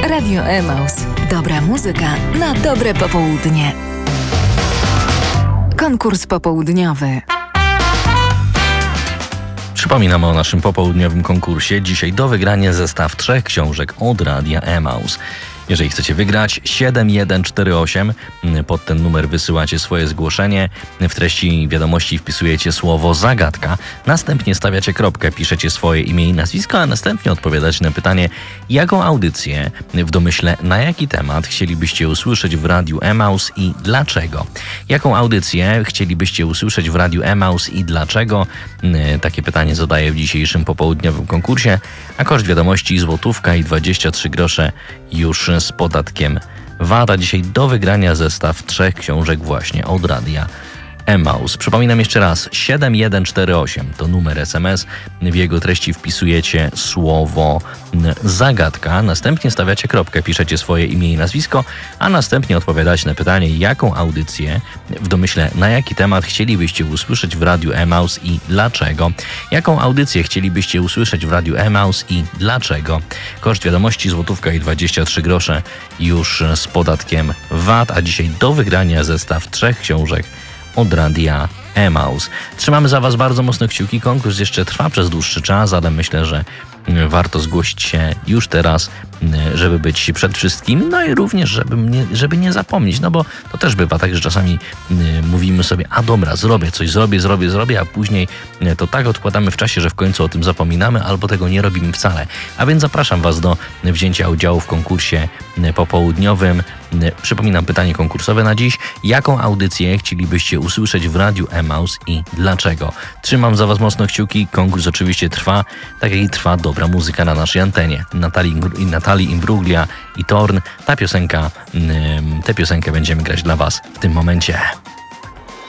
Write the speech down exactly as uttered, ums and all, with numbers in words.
Radio Emaus. Dobra muzyka na dobre popołudnie. Konkurs popołudniowy. Przypominamy o naszym popołudniowym konkursie. Dzisiaj do wygrania zestaw trzech książek od Radia Emaus. Jeżeli chcecie wygrać, siedem jeden cztery osiem, pod ten numer wysyłacie swoje zgłoszenie. W treści wiadomości wpisujecie słowo zagadka, następnie stawiacie kropkę, piszecie swoje imię i nazwisko, a następnie odpowiadacie na pytanie, jaką audycję, w domyśle na jaki temat chcielibyście usłyszeć w Radiu Emaus i dlaczego. Jaką audycję chcielibyście usłyszeć w Radiu Emaus i dlaczego? Takie pytanie zadaję w dzisiejszym popołudniowym konkursie, a koszt wiadomości złotówka i dwadzieścia trzy grosze już z podatkiem V A T, a dzisiaj do wygrania zestaw trzech książek właśnie od Radia Emaus. Przypominam jeszcze raz, siedem jeden cztery osiem to numer es em es, w jego treści wpisujecie słowo zagadka, następnie stawiacie kropkę, piszecie swoje imię i nazwisko, a następnie odpowiadacie na pytanie, jaką audycję, w domyśle na jaki temat chcielibyście usłyszeć w Radiu Emaus i dlaczego. Jaką audycję chcielibyście usłyszeć w Radiu Emaus i dlaczego. Koszt wiadomości złotówka i dwadzieścia trzy grosze już z podatkiem V A T, a dzisiaj do wygrania zestaw trzech książek od Radia Emaus. Trzymamy za Was bardzo mocno kciuki. Konkurs jeszcze trwa przez dłuższy czas, ale myślę, że warto zgłosić się już teraz, żeby być przed wszystkim, no i również, żeby nie, żeby nie zapomnieć, no bo to też bywa tak, że czasami mówimy sobie, a dobra, zrobię coś, zrobię, zrobię, zrobię, a później to tak odkładamy w czasie, że w końcu o tym zapominamy, albo tego nie robimy wcale. A więc zapraszam Was do wzięcia udziału w konkursie popołudniowym. Przypominam pytanie konkursowe na dziś. Jaką audycję chcielibyście usłyszeć w Radiu Emaus i dlaczego? Trzymam za Was mocno kciuki. Konkurs oczywiście trwa, tak jak i trwa dobra muzyka na naszej antenie. Natalii, Natalii Imbruglia i Torn. Ta piosenka, tę piosenkę będziemy grać dla Was w tym momencie.